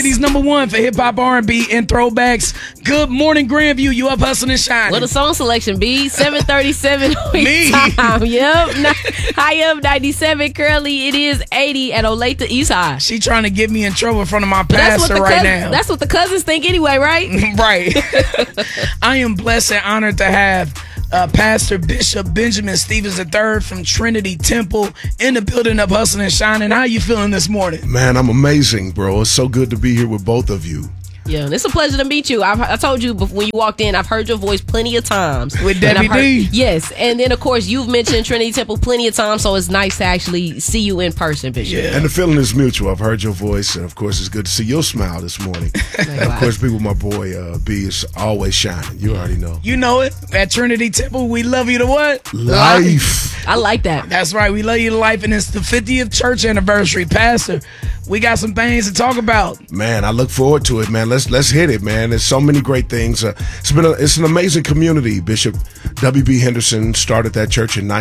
He's #1 for hip hop, R&B, and throwbacks. Good morning, Grandview. You up hustling and shining? What a song selection, B. 7:37 Me. time. Yep. High up 97. Currently, it is 80 at Olathe East High. She trying to get me in trouble in front of my pastor right now. That's what the cousins think anyway, right? Right. I am blessed and honored to have Pastor Bishop Benjamin Stevens III from Trinity Temple in the building of Hustling and Shining. How you feeling this morning? Man, I'm amazing, bro. It's so good to be here with both of you. Yeah, and it's a pleasure to meet you. I told you when you walked in, I've heard your voice plenty of times. With Debbie D. Yes, and then, of course, you've mentioned Trinity Temple plenty of times, so it's nice to actually see you in person, Bishop. Yeah. And the feeling is mutual. I've heard your voice, and, of course, it's good to see your smile this morning. And, of course, be with my boy, B, is always shining. You already know. You know it. At Trinity Temple, we love you to what? Life. I like that. That's right. We love you to life, and it's the 50th church anniversary. Pastor, we got some things to talk about. Man, I look forward to it, man. Let's hit it, man. There's so many great things. It's an amazing community. Bishop W.B. Henderson started that church in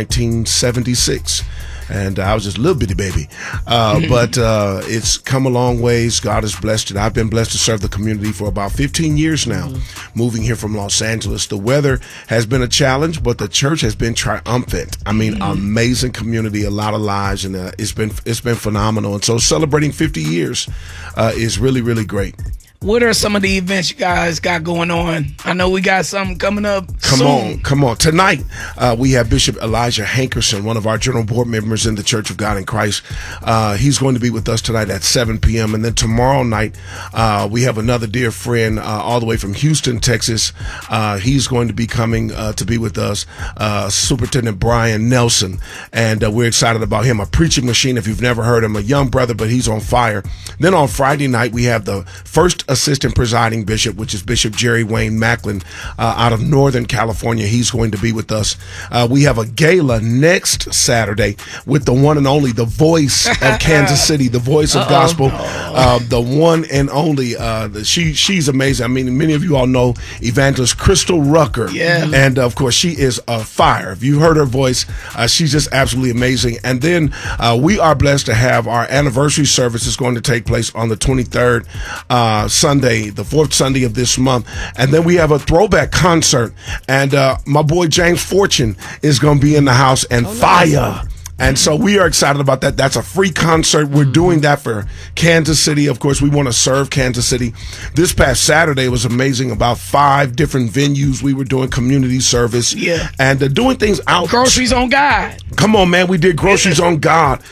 1976. And I was just a little bitty baby. But it's come a long ways. God has blessed it. I've been blessed to serve the community for about 15 years now, moving here from Los Angeles. The weather has been a challenge, but the church has been triumphant. I mean, amazing community, a lot of lives, and it's been phenomenal. And so celebrating 50 years is really, really great. What are some of the events you guys got going on? I know we got something coming up soon. Come on. Tonight, we have Bishop Elijah Hankerson, one of our general board members in the Church of God in Christ. He's going to be with us tonight at 7 p.m. And then tomorrow night, we have another dear friend all the way from Houston, Texas. He's going to be coming to be with us, Superintendent Brian Nelson. And we're excited about him. A preaching machine, if you've never heard him, a young brother, but he's on fire. Then on Friday night, we have the first assistant presiding bishop, which is Bishop Jerry Wayne Macklin out of Northern California. He's going to be with us. We have a gala next Saturday with the one and only, the voice of Kansas City, the voice of gospel, the one and only. She's amazing. I mean, many of you all know Evangelist Crystal Rucker. Yeah. And, of course, she is a fire. If you've heard her voice, she's just absolutely amazing. And then we are blessed to have our anniversary service is going to take place on the 23rd, Sunday, the 4th Sunday of this month. And then we have a throwback concert. And my boy James Fortune is going to be in the house and fire. And so we are excited about that. That's a free concert. We're doing that for Kansas City. Of course, we want to serve Kansas City. This past Saturday was amazing. About 5 different venues. We were doing community service. Yeah. And doing things out. Groceries on God. Come on, man. We did groceries on God.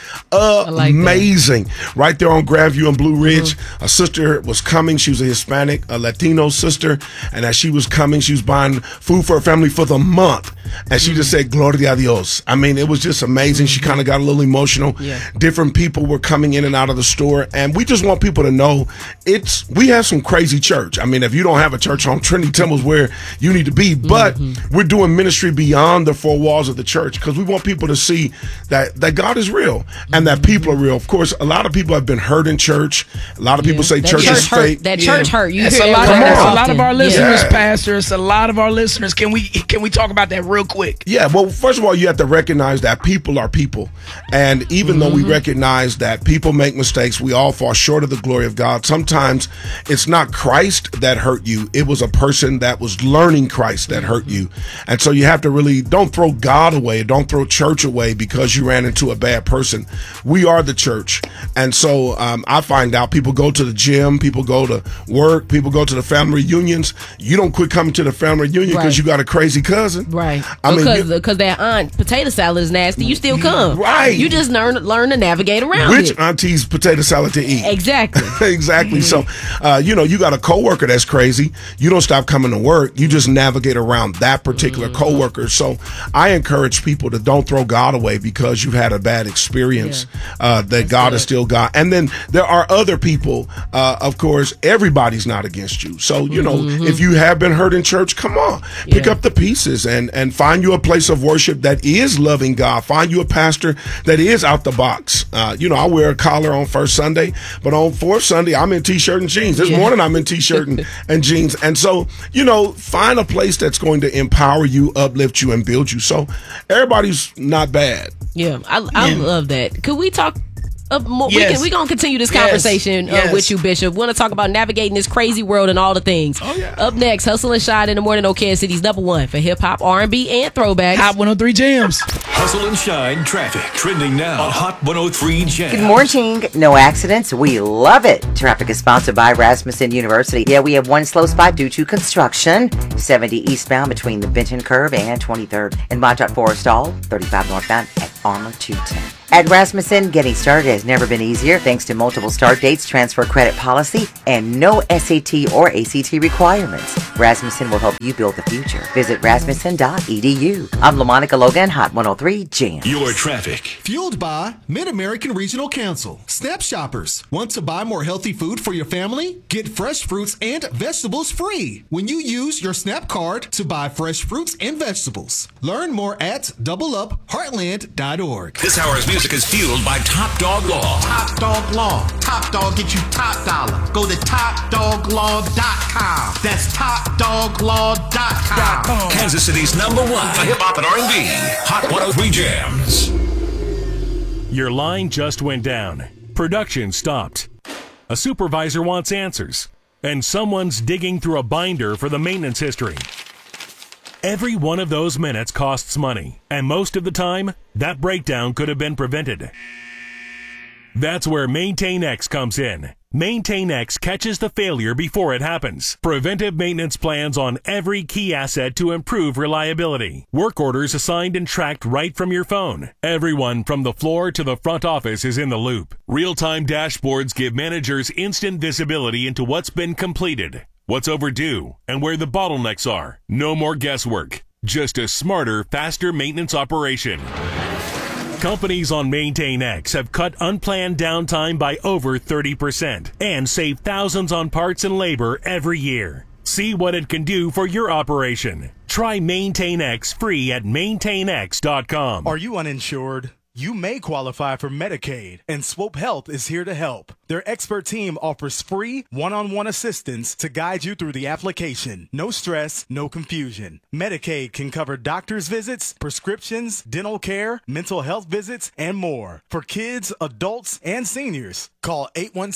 Amazing. Right there on Grandview and Blue Ridge. A sister was coming. She was a Hispanic, a Latino sister. And as she was coming, she was buying food for her family for the month. And she just said, Gloria a Dios. I mean, it was just amazing. She kind of got a little emotional. Yeah. Different people were coming in and out of the store. And we just want people to know we have some crazy church. I mean, if you don't have a church home, Trinity Temple's where you need to be. But we're doing ministry beyond the 4 walls of the church because we want people to see that God is real and that people are real. Of course, a lot of people have been hurt in church. A lot of people say church is fake. That church hurt. You That's hear a lot, that a lot of our listeners, Yeah. Pastor. It's a lot of our listeners. Can we talk about that real quick? Yeah, well, first of all, you have to recognize that people are people. And even though we recognize that people make mistakes, we all fall short of the glory of God. Sometimes it's not Christ that hurt you. It was a person that was learning Christ that hurt you. And so you have to really, don't throw God away. Don't throw church away because you ran into a bad person. We are the church. And so I find out people go to the gym, people go to work, people go to the family reunions. You don't quit coming to the family reunion because you got a crazy cousin. Right. I mean, because that aunt potato salad is nasty, you still come. Right. You just learn to navigate around Which it. auntie's potato salad to eat? Exactly. Exactly. So, you got a coworker that's crazy. You don't stop coming to work. You just navigate around that particular coworker. So I encourage people to don't throw God away because you've had a bad experience, that God is still God. And then there are other people, of course, everybody's not against you. So, if you have been hurt in church, come on, pick up the pieces and find you a place of worship that is loving God. Find you a pastor that is out the box. I wear a collar on first Sunday, but on fourth Sunday, I'm in t-shirt and jeans. This morning, I'm in t-shirt and jeans. And so, find a place that's going to empower you, uplift you, and build you. So everybody's not bad. Yeah, I love that. Could we talk Yes. We're going to continue this Yes. conversation Yes. with you, Bishop. We want to talk about navigating this crazy world and all the things. Oh, yeah. Up next, Hustle and Shine in the Morning on Kansas City's #1 for hip-hop, R&B, and throwbacks. Hot 103 Jams. Hustle and Shine traffic trending now on Hot 103 Jams. Good morning. No accidents. We love it. Traffic is sponsored by Rasmussen University. Yeah, we have one slow spot due to construction. 70 eastbound between the Benton Curve and 23rd and Montauk Forestall. 35 northbound at Armour 210. At Rasmussen, getting started has never been easier thanks to multiple start dates, transfer credit policy, and no SAT or ACT requirements. Rasmussen will help you build the future. Visit rasmussen.edu. I'm LaMonica Logan, Hot 103 Jams. Your traffic. Fueled by Mid-American Regional Council. Snap Shoppers. Want to buy more healthy food for your family? Get fresh fruits and vegetables free when you use your SNAP card to buy fresh fruits and vegetables. Learn more at doubleupheartland.org. This hour's music is fueled by Top Dog Law. Top Dog Law. Top Dog get you top dollar. Go to topdoglaw.com. That's topdoglaw.com. Kansas City's #1 for hip hop and R&B. Hot 103 Jams. Your line just went down. Production stopped. A supervisor wants answers. And someone's digging through a binder for the maintenance history. Every one of those minutes costs money. And most of the time, that breakdown could have been prevented. That's where MaintainX comes in. MaintainX catches the failure before it happens. Preventive maintenance plans on every key asset to improve reliability. Work orders assigned and tracked right from your phone. Everyone from the floor to the front office is in the loop. Real-time dashboards give managers instant visibility into what's been completed, what's overdue, and where the bottlenecks are. No more guesswork. Just a smarter, faster maintenance operation. Companies on MaintainX have cut unplanned downtime by over 30% and saved thousands on parts and labor every year. See what it can do for your operation. Try MaintainX free at maintainx.com. Are you uninsured? You may qualify for Medicaid, and Swope Health is here to help. Their expert team offers free one-on-one assistance to guide you through the application. No stress, no confusion. Medicaid can cover doctor's visits, prescriptions, dental care, mental health visits, and more. For kids, adults, and seniors, call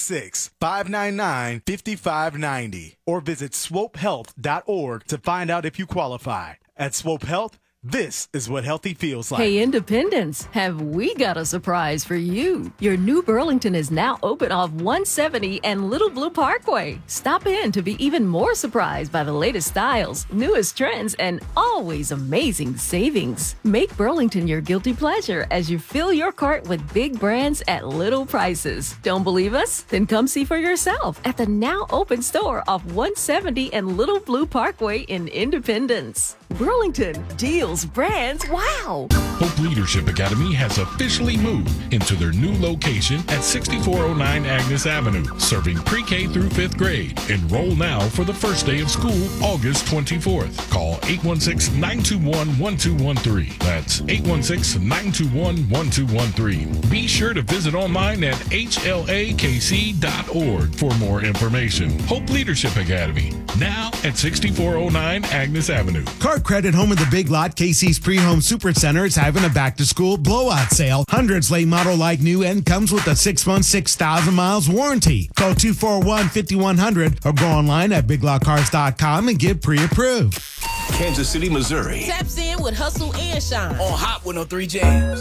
816-599-5590 or visit swopehealth.org to find out if you qualify. At Swope Health, this is what healthy feels like. Hey, Independence, have we got a surprise for you? Your new Burlington is now open off 170 and Little Blue Parkway. Stop in to be even more surprised by the latest styles, newest trends, and always amazing savings. Make Burlington your guilty pleasure as you fill your cart with big brands at little prices. Don't believe us? Then come see for yourself at the now open store off 170 and Little Blue Parkway in Independence. Burlington, deals, brands, wow! Hope Leadership Academy has officially moved into their new location at 6409 Agnes Avenue, serving pre-K through 5th grade. Enroll now for the first day of school, August 24th. Call 816-921-1213. That's 816-921-1213. Be sure to visit online at hlakc.org for more information. Hope Leadership Academy, now at 6409 Agnes Avenue. Card Credit Home of the Big Lot, Casey's Pre-Home Super Center is having a back-to-school blowout sale. Hundreds late model like new and comes with a 6-month, 6,000 miles warranty. Call 241-5100 or go online at biglotcars.com and get pre-approved. Kansas City, Missouri. Taps in with Hustle and Shine on Hot 103 Jams.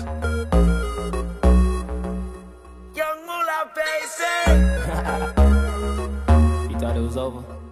Young Moolah, baby. You thought it was over?